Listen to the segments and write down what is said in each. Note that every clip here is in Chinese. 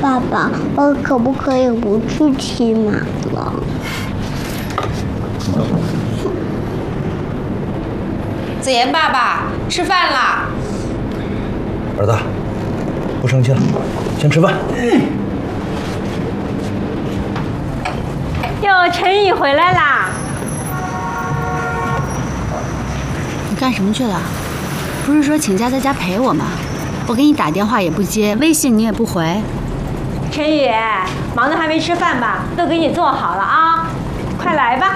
爸爸，我可不可以不去骑马了？ 子言爸爸，吃饭啦！ 儿子，不生气了，先吃饭。 哟，陈宇回来啦！ 你干什么去了？不是说请假在家陪我吗？我给你打电话也不接，微信你也不回。 陈宇，忙得还没吃饭吧？都给你做好了啊，快来吧。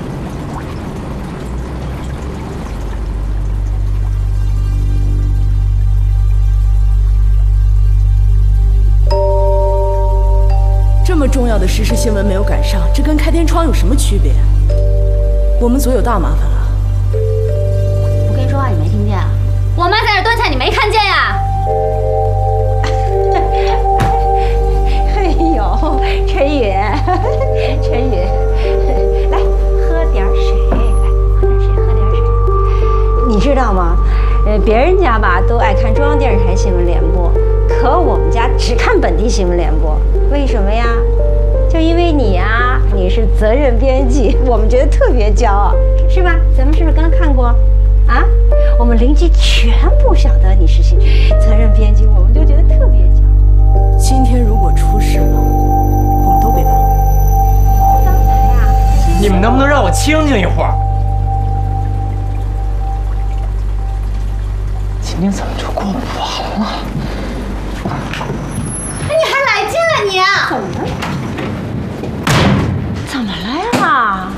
这么重要的时事新闻没有赶上，这跟开天窗有什么区别？我们组有大麻烦了。 我跟你说话你没听见啊？我妈在这蹲下，你没看见呀？ 哎呦，陈宇，陈宇，来喝点水，来喝点水，喝点水。你知道吗？别人家吧都爱看中央电视台新闻联播，可我们家只看本地新闻联播。为什么呀？就因为你呀，你是责任编辑，我们觉得特别骄傲，是吧？咱们是不是刚看过？啊，我们邻居全部晓得你是责任编辑，我们就觉得特别骄傲。 今天如果出事了，我们都别干。 刚才呀， 你们能不能让我清静一会儿？今天怎么就过不完了？ 你还来劲了你啊？ 怎么了呀？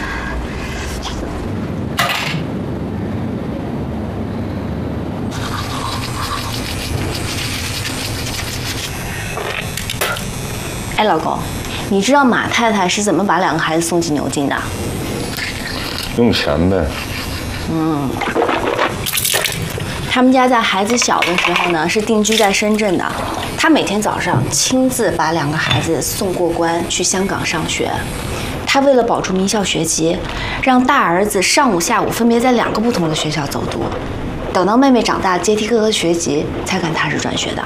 哎，老公，你知道马太太是怎么把2个孩子送进牛津的？ 用钱呗。 他们家在孩子小的时候呢，是定居在深圳的。他每天早上亲自把2个孩子送过关去香港上学。他为了保住名校学籍，让大儿子上午、下午分别在2个不同的学校走读。等到妹妹长大接替哥哥学籍，才敢踏实转学的。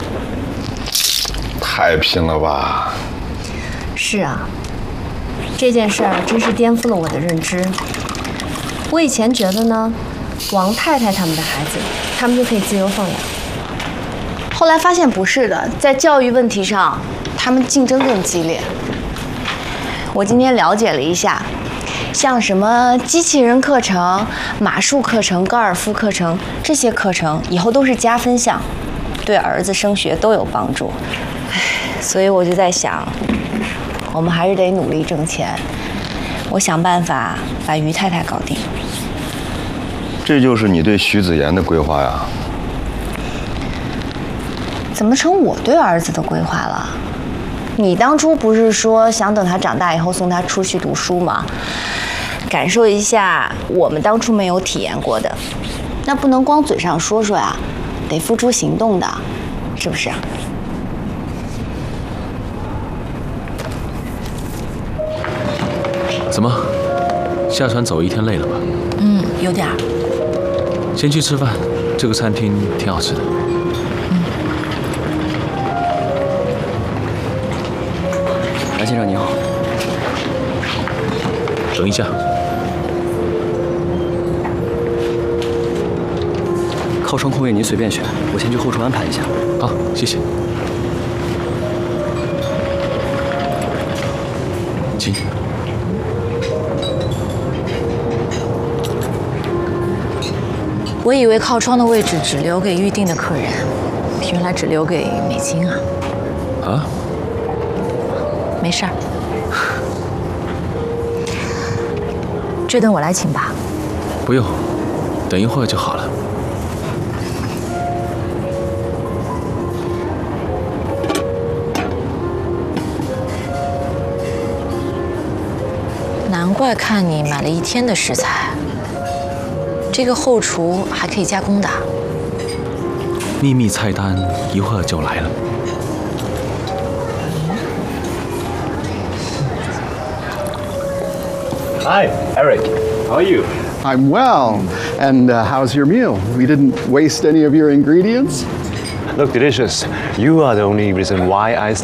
太拼了吧！ 是啊，这件事儿真是颠覆了我的认知。我以前觉得呢，王太太他们的孩子，他们就可以自由放养。后来发现不是的，在教育问题上，他们竞争更激烈。我今天了解了一下，像什么机器人课程、马术课程、高尔夫课程，这些课程以后都是加分项，对儿子升学都有帮助。所以我就在想，我们还是得努力挣钱。我想办法把于太太搞定。 这就是你对徐子言的规划呀？ 怎么成我对儿子的规划了？你当初不是说想等他长大以后送他出去读书吗？感受一下我们当初没有体验过的，那不能光嘴上说说呀，得付诸行动的，是不是？ 怎么，下船走一天累了吧？ 有点儿。 先去吃饭，这个餐厅挺好吃的。 蓝先生你好。 等一下， 靠窗空位您随便选，我先去后厨安排一下。 好，谢谢。请。 我以为靠窗的位置只留给预定的客人，原来只留给美金啊！ 啊？ 没事儿，这顿我来请吧。 不用，等一会儿就好了。 难怪看你买了1天的食材。这个后厨还可以加工的。 秘密菜单一会儿就来了。 Hi, Eric. How are you? I'm well. And how's your meal? We didn't waste any of your ingredients? Look delicious. You are the only reason why I